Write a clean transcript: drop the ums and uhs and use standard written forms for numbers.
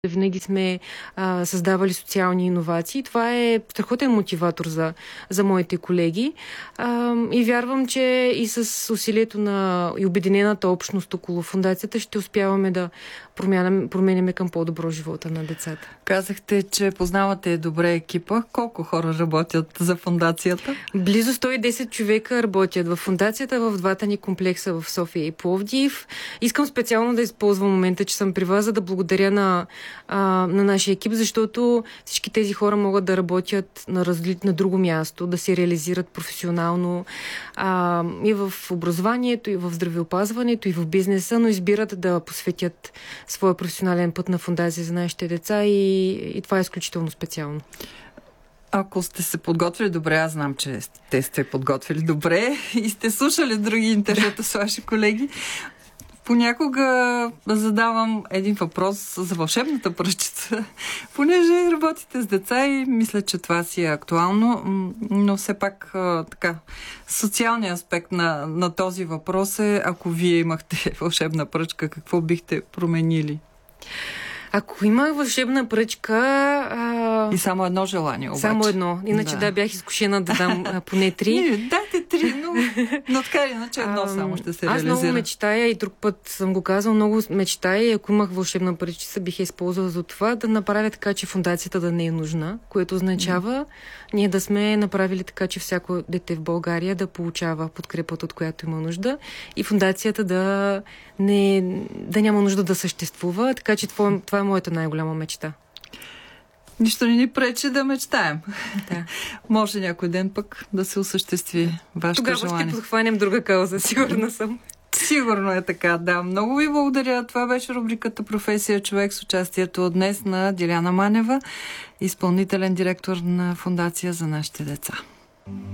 Винаги сме създавали социални иновации. Това е страхотен мотиватор за моите колеги. И вярвам, че и с усилието на и обединената общност около фондацията ще успяваме да променяме към по-добро живота на децата. Казахте, че познавате добре екипа. Колко хора работят за фондацията? Близо 110 човека работят в фондацията в двата ни комплекса в София и Пловдив. Искам специално да използвам момента, че съм при вас, за да благодаря на нашия екип, защото всички тези хора могат да работят на друго място, да се реализират професионално и в образованието, и в здравеопазването, и в бизнеса, но избират да посветят своя професионален път на фондация за нашите деца и това е изключително специално. Ако сте се подготвили добре, аз знам, че те сте подготвили добре и сте слушали други интервюта с ваши колеги, понякога задавам един въпрос за вълшебната пръчица, понеже работите с деца и мисля, че това си е актуално, но все пак така, социалният аспект на този въпрос е, ако вие имахте вълшебна пръчка, какво бихте променили? Ако имах вълшебна пръчка... И само едно желание, обаче. Само едно. Иначе бях изкушена да дам поне 3. Не, дайте 3, но така иначе едно само ще се реализира. Аз много мечтая и друг път съм го казал, много мечтая и ако имах вълшебна пръчица, бих я използвала за това да направя така, че фондацията да не е нужна, което означава ние да сме направили така, че всяко дете в България да получава подкрепата, от която има нужда и фондацията да няма нужда да съществува, така че това е моята най-голяма мечта. Нищо не ни пречи да мечтаем. Да. Може някой ден пък да се осъществи вашето желание. Тогава ще подхванем друга кауза, сигурна съм. Сигурно е така, да. Много ви благодаря. Това беше рубриката "Професия човек" с участието днес на Диляна Манева, изпълнителен директор на Фондация за нашите деца.